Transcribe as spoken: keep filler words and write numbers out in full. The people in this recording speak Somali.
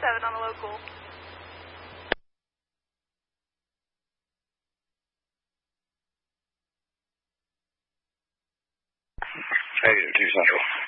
seven on the local. eight oh two Central.